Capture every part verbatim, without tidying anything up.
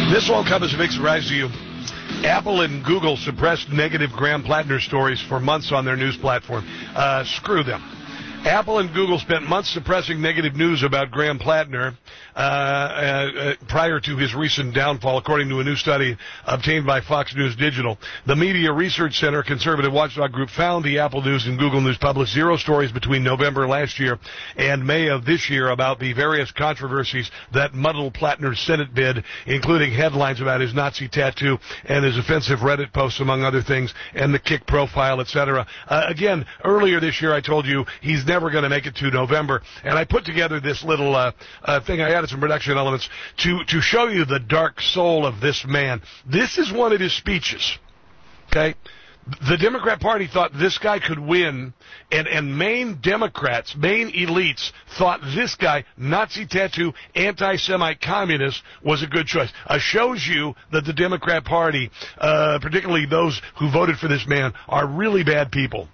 This won't come as a big surprise to you. Apple and Google suppressed negative Graham Plattner stories for months on their news platform. Uh, screw them. Apple and Google spent months suppressing negative news about Graham Plattner uh, uh, prior to his recent downfall, according to a new study obtained by Fox News Digital. The Media Research Center conservative watchdog group found the Apple News and Google News published zero stories between November last year and May of this year about the various controversies that muddled Plattner's Senate bid, including headlines about his Nazi tattoo and his offensive Reddit posts, among other things, and the Kick profile, et cetera. Uh, again, earlier this year I told you he's never going to make it to November, and I put together this little uh, uh, thing. I added some production elements to, to show you the dark soul of this man. This is one of his speeches, okay? The Democrat Party thought this guy could win, and, and Maine Democrats, Maine elites, thought this guy, Nazi tattoo, anti-Semite communist, was a good choice. Uh, shows you that the Democrat Party, uh, particularly those who voted for this man, are really bad people.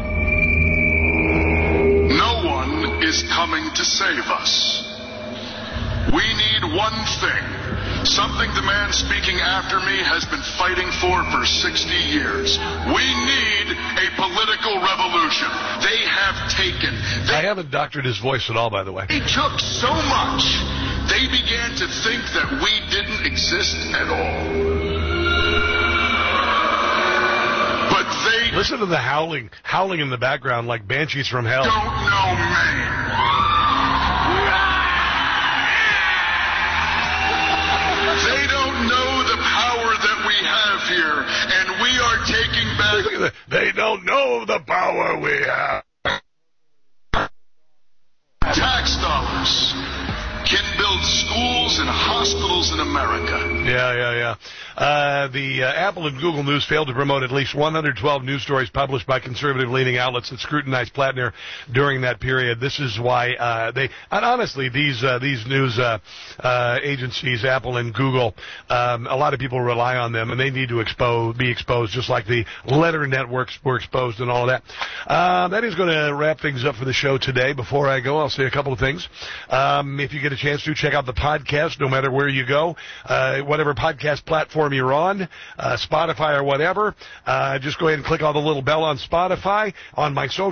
No one is coming to save us. We need one thing, something the man speaking after me has been fighting for for sixty years. We need a political revolution. They have taken... They, I haven't doctored his voice at all, by the way. They took so much, they began to think that we didn't exist at all. But they... Listen to the howling, howling in the background like banshees from hell. Don't know Maine. They don't know the power that we have here, and we are taking back... Look at that. They don't know the power we have. Tax dollars can build schools and hospitals in America. Yeah, yeah, yeah. Uh, the uh, Apple and Google News failed to promote at least one hundred twelve news stories published by conservative-leaning outlets that scrutinized Plattner during that period. This is why uh, they, and honestly, these uh, these news uh, uh, agencies, Apple and Google, um, a lot of people rely on them, and they need to expose, be exposed, just like the letter networks were exposed and all of that. Uh, that is going to wrap things up for the show today. Before I go, I'll say a couple of things. Um, if you get a chance to, check out the podcast, no matter where you go, uh, whatever podcast platform you're on, uh, Spotify or whatever. Uh, just go ahead and click on the little bell on Spotify. On my social